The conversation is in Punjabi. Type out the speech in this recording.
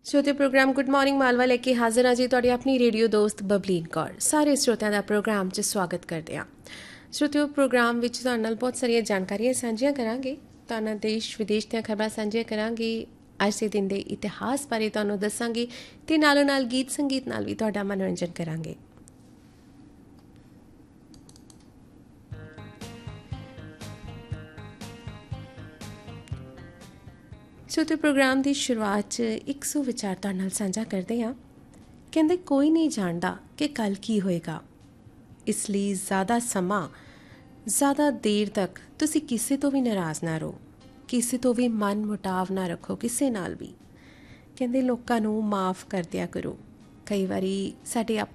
श्रोते प्रोग्राम गुड मॉर्निंग मालवा लेके हाजिर हाँ जी तुहाडी अपनी रेडियो दोस्त बबलीन कौर। सारे श्रोतिਆਂ ਦਾ प्रोग्राम 'ਚ स्वागत करते हैं। श्रोतियों प्रोग्राम ਵਿੱਚ ਤੁਹਾਡੇ ਨਾਲ ਬਹੁਤ ਸਾਰੀਆਂ ਜਾਣਕਾਰੀਆਂ ਸਾਂਝੀਆਂ ਕਰਾਂਗੇ, ਤੁਹਾਨੂੰ ਦੇਸ਼ ਵਿਦੇਸ਼ ਦੀਆਂ ਖਬਰਾਂ ਸਾਂਝੀਆਂ ਕਰਾਂਗੇ, ਅੱਜ ਦੇ ਦਿਨ ਦੇ ਇਤਿਹਾਸ ਬਾਰੇ ਤੁਹਾਨੂੰ ਦੱਸਾਂਗੇ ਤੇ ਨਾਲੋਂ ਨਾਲ ਗੀਤ ਸੰਗੀਤ ਨਾਲ ਵੀ ਤੁਹਾਡਾ ਮਨੋਰੰਜਨ ਕਰਾਂਗੇ। ਸੋ ਤੇ ਪ੍ਰੋਗਰਾਮ ਦੀ ਸ਼ੁਰੂਆਤ 'ਚ ਇੱਕ ਸੌ ਵਿਚਾਰ ਤੁਹਾਡੇ ਨਾਲ ਸਾਂਝਾ ਕਰਦੇ ਹਾਂ। ਕਹਿੰਦੇ ਕੋਈ ਨਹੀਂ ਜਾਣਦਾ ਕਿ ਕੱਲ੍ਹ ਕੀ ਹੋਏਗਾ, ਇਸ ਲਈ ਜ਼ਿਆਦਾ ਸਮਾਂ ਜ਼ਿਆਦਾ ਦੇਰ ਤੱਕ ਤੁਸੀਂ ਕਿਸੇ ਤੋਂ ਵੀ ਨਾਰਾਜ਼ ਨਾ ਰਹੋ, ਕਿਸੇ ਤੋਂ ਵੀ ਮਨ ਮੁਟਾਵ ਨਾ ਰੱਖੋ, ਕਿਸੇ ਨਾਲ ਵੀ। ਕਹਿੰਦੇ ਲੋਕਾਂ ਨੂੰ ਮਾਫ਼ ਕਰ ਦਿਆ ਕਰੋ। ਕਈ ਵਾਰੀ ਸਾਡੇ